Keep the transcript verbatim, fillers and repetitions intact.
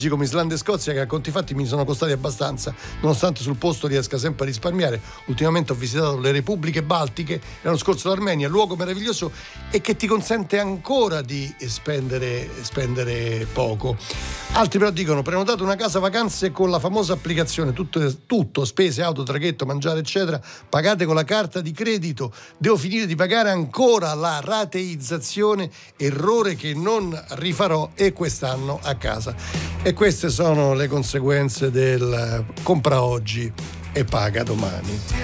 come Islanda e Scozia, che a conti fatti mi sono costati abbastanza, nonostante sul posto riesca sempre a risparmiare. Ultimamente ho visitato le repubbliche baltiche, l'anno scorso l'Armenia, luogo meraviglioso e che ti consente ancora di spendere, spendere poco. Altri però dicono: prenotate una casa vacanze con la famosa applicazione, tutto, tutto spese, auto, traghetto, mangiare eccetera, pagate con la carta di credito, devo finire di pagare ancora la rateizzazione, errore che non rifarò e quest'anno a casa. E queste sono le conseguenze del compra oggi e paga domani.